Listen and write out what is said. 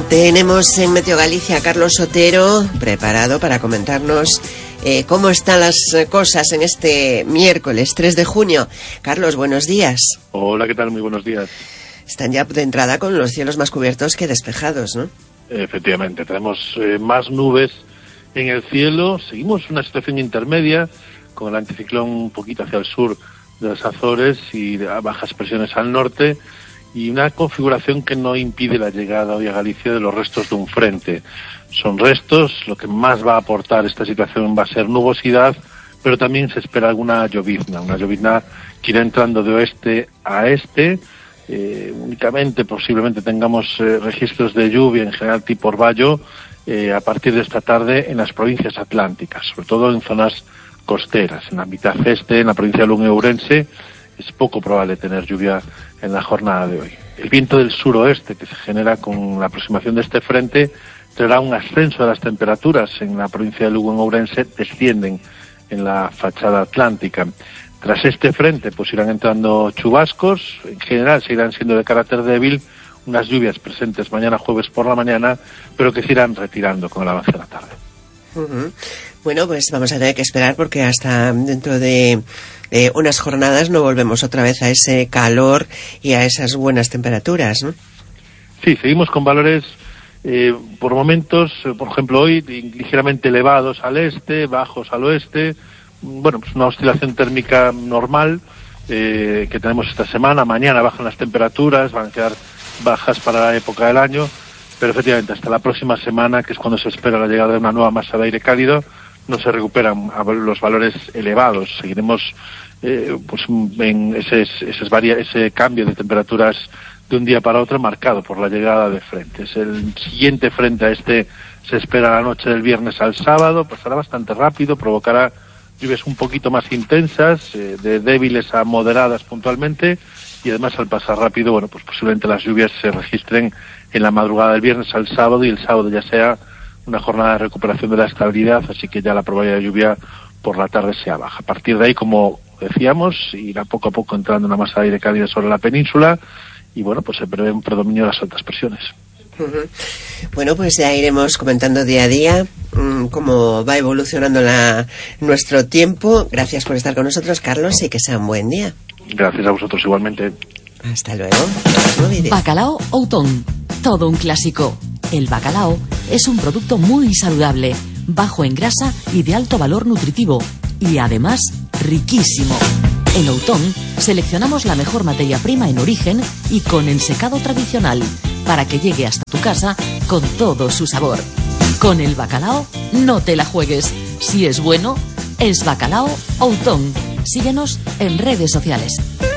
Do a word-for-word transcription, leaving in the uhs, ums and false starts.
Tenemos en Meteo Galicia a Carlos Otero, preparado para comentarnos eh, cómo están las cosas en este miércoles tres de junio. Carlos, buenos días. Hola, ¿qué tal? Muy buenos días. Están ya de entrada con los cielos más cubiertos que despejados, ¿no? Efectivamente, tenemos eh, más nubes en el cielo. Seguimos una situación intermedia con el anticiclón un poquito hacia el sur de las Azores y bajas presiones al norte, y una configuración que no impide la llegada hoy a Galicia de los restos de un frente. Son restos, lo que más va a aportar esta situación va a ser nubosidad, pero también se espera alguna llovizna, una llovizna que irá entrando de oeste a este. Eh, únicamente posiblemente tengamos eh, registros de lluvia en general tipo orvallo eh, a partir de esta tarde en las provincias atlánticas, sobre todo en zonas costeras. En la mitad este, en la provincia de Lugo y Ourense, es poco probable tener lluvia en la jornada de hoy. El viento del suroeste que se genera con la aproximación de este frente traerá un ascenso de las temperaturas. En la provincia de Lugo y Ourense descienden en la fachada atlántica. Tras este frente pues irán entrando chubascos, en general seguirán siendo de carácter débil, unas lluvias presentes mañana jueves por la mañana, pero que se irán retirando con el avance de la tarde. Uh-huh. Bueno, pues vamos a tener que esperar porque hasta dentro de eh, unas jornadas no volvemos otra vez a ese calor y a esas buenas temperaturas, ¿no? Sí, seguimos con valores eh, por momentos, eh, por ejemplo hoy, ligeramente elevados al este, bajos al oeste. Bueno, pues una oscilación térmica normal eh, que tenemos esta semana. Mañana bajan las temperaturas, van a quedar bajas para la época del año, pero efectivamente hasta la próxima semana, que es cuando se espera la llegada de una nueva masa de aire cálido, no se recuperan los valores elevados. Seguiremos eh, pues en ese, ese, varia, ese cambio de temperaturas de un día para otro marcado por la llegada de frentes. El siguiente frente a este se espera la noche del viernes al sábado, pasará bastante rápido, provocará lluvias un poquito más intensas, eh, de débiles a moderadas puntualmente, y además al pasar rápido, bueno, pues posiblemente las lluvias se registren en la madrugada del viernes al sábado, y el sábado ya sea una jornada de recuperación de la estabilidad, así que ya la probabilidad de lluvia por la tarde sea baja. A partir de ahí, como decíamos, irá poco a poco entrando una masa de aire cálido sobre la península, y bueno, pues se prevé un predominio de las altas presiones. Uh-huh. Bueno, pues ya iremos comentando día a día mmm, cómo va evolucionando la, nuestro tiempo. Gracias por estar con nosotros, Carlos, y que sea un buen día. Gracias a vosotros igualmente. Hasta luego. Bacalao Outón, todo un clásico. El bacalao es un producto muy saludable, bajo en grasa y de alto valor nutritivo, y además riquísimo. En Outón seleccionamos la mejor materia prima en origen y con ensecado tradicional, para que llegue hasta tu casa con todo su sabor. Con el bacalao no te la juegues. Si es bueno, es Bacalao Outón. Síguenos en redes sociales.